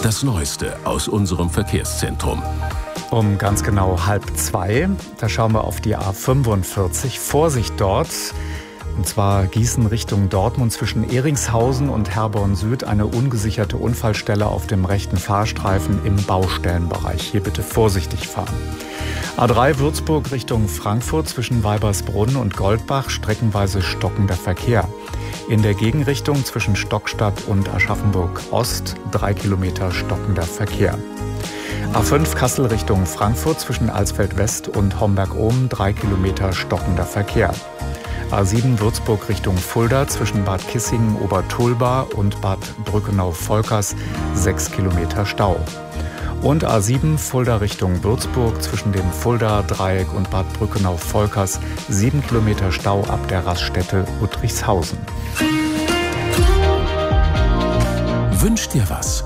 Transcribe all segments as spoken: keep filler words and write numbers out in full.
Das Neueste aus unserem Verkehrszentrum. Um ganz genau halb zwei, da schauen wir auf die A fünfundvierzig. Vorsicht dort, und zwar Gießen Richtung Dortmund zwischen Ehringshausen und Herborn Süd. Eine ungesicherte Unfallstelle auf dem rechten Fahrstreifen im Baustellenbereich. Hier bitte vorsichtig fahren. A drei Würzburg Richtung Frankfurt zwischen Weibersbrunn und Goldbach, streckenweise stockender Verkehr. In der Gegenrichtung zwischen Stockstadt und Aschaffenburg Ost drei Kilometer stockender Verkehr. A fünf Kassel Richtung Frankfurt zwischen Alsfeld West und Homberg-Ohm drei Kilometer stockender Verkehr. A sieben Würzburg Richtung Fulda zwischen Bad Kissingen Obertulba und Bad Brückenau-Volkers sechs Kilometer Stau. Und A sieben Fulda Richtung Würzburg zwischen dem Fulda-Dreieck und Bad Brückenau-Volkers sieben Kilometer Stau ab der Raststätte Uttrichshausen. Wünsch dir was?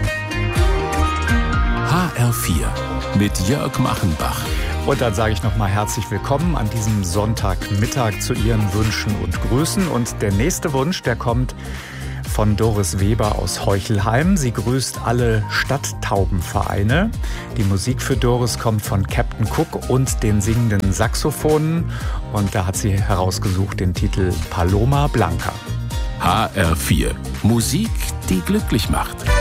H R vier mit Jörg Machenbach. Und dann sage ich nochmal herzlich willkommen an diesem Sonntagmittag zu Ihren Wünschen und Grüßen. Und der nächste Wunsch, der kommt von Doris Weber aus Heuchelheim. Sie grüßt alle Stadttaubenvereine. Die Musik für Doris kommt von Captain Cook und den singenden Saxophonen. Und da hat sie herausgesucht den Titel Paloma Blanca. H R vier. Musik, die glücklich macht.